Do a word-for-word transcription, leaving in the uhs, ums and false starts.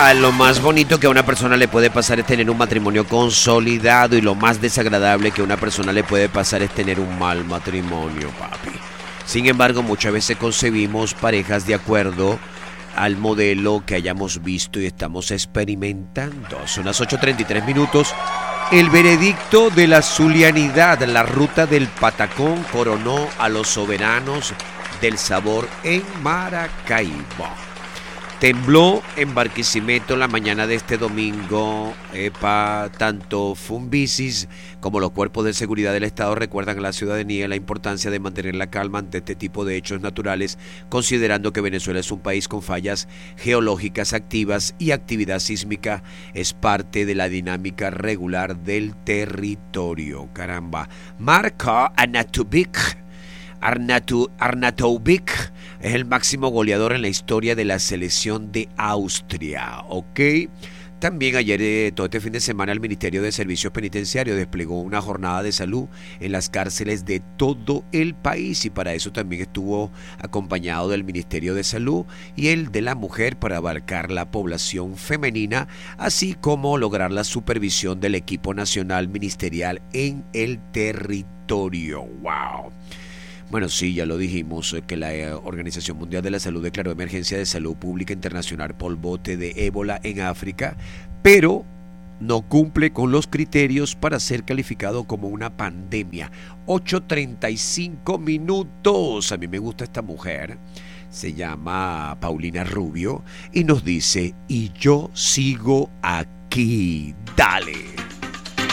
Mira, lo más bonito que a una persona le puede pasar es tener un matrimonio consolidado y lo más desagradable que a una persona le puede pasar es tener un mal matrimonio, papi. Sin embargo, muchas veces concebimos parejas de acuerdo al modelo que hayamos visto y estamos experimentando. Son las ocho treinta y tres minutos. El veredicto de la zulianidad, la ruta del patacón, coronó a los soberanos del sabor en Maracaibo. Tembló en Barquisimeto la mañana de este domingo. Epa, tanto Fumbicis como los cuerpos de seguridad del Estado recuerdan a la ciudadanía la importancia de mantener la calma ante este tipo de hechos naturales, considerando que Venezuela es un país con fallas geológicas activas y actividad sísmica es parte de la dinámica regular del territorio. Caramba. Marko Arnautovic Arnatu, Arnautovic es el máximo goleador en la historia de la selección de Austria, ¿ok? También ayer, eh, todo este fin de semana, el Ministerio de Servicios Penitenciarios desplegó una jornada de salud en las cárceles de todo el país y para eso también estuvo acompañado del Ministerio de Salud y el de la Mujer para abarcar la población femenina, así como lograr la supervisión del equipo nacional ministerial en el territorio. ¡Wow! Bueno, sí, ya lo dijimos, que la Organización Mundial de la Salud declaró emergencia de salud pública internacional por brote de ébola en África, pero no cumple con los criterios para ser calificado como una pandemia. ocho treinta y cinco minutos. A mí me gusta esta mujer. Se llama Paulina Rubio y nos dice, y yo sigo aquí. Dale.